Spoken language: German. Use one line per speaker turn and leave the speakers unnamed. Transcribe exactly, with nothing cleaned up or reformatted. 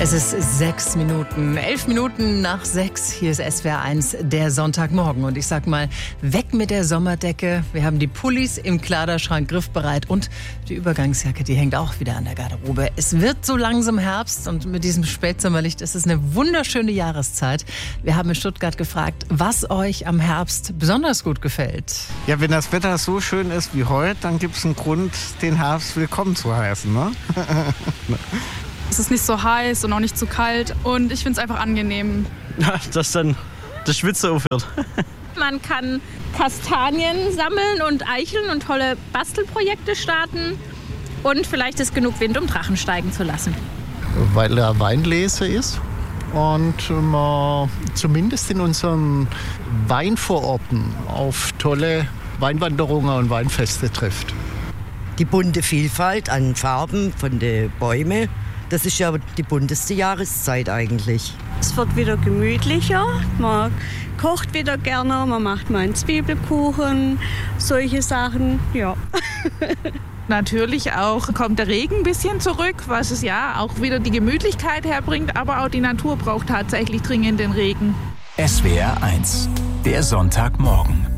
Es ist sechs Minuten, elf Minuten nach sechs. Hier ist S W R eins, der Sonntagmorgen. Und ich sag mal, weg mit der Sommerdecke. Wir haben die Pullis im Kleiderschrank griffbereit und die Übergangsjacke, die hängt auch wieder an der Garderobe. Es wird so langsam Herbst und mit diesem Spätsommerlicht ist es eine wunderschöne Jahreszeit. Wir haben in Stuttgart gefragt, was euch am Herbst besonders gut gefällt.
Ja, wenn das Wetter so schön ist wie heute, dann gibt es einen Grund, den Herbst willkommen zu heißen, ne?
Es ist nicht so heiß und auch nicht zu kalt und ich finde es einfach angenehm.
Ja, dass dann das Schwitzen aufhört.
Man kann Kastanien sammeln und Eicheln und tolle Bastelprojekte starten und vielleicht ist genug Wind, um Drachen steigen zu lassen.
Weil er Weinlese ist und man zumindest in unseren Weinvororten auf tolle Weinwanderungen und Weinfeste trifft.
Die bunte Vielfalt an Farben von den Bäumen. Das ist ja die bunteste Jahreszeit eigentlich.
Es wird wieder gemütlicher, man kocht wieder gerne, man macht mal einen Zwiebelkuchen, solche Sachen, ja.
Natürlich auch kommt der Regen ein bisschen zurück, was es ja auch wieder die Gemütlichkeit herbringt, aber auch die Natur braucht tatsächlich dringend den Regen.
S W R eins, der Sonntagmorgen.